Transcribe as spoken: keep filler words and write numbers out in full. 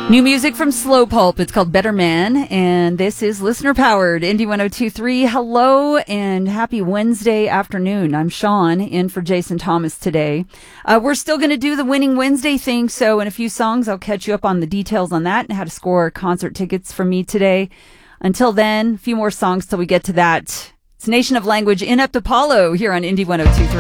New music from Slow Pulp. It's called Better Man, and this is listener-powered Indie one oh two point three. Hello, and happy Wednesday afternoon. I'm Sean, in for Jason Thomas today. Uh, we're still going to do the Winning Wednesday thing, so in a few songs, I'll catch you up on the details on that and how to score concert tickets from me today. Until then, a few more songs till we get to that. It's Nation of Language, Inept Apollo, here on Indie one oh two point three.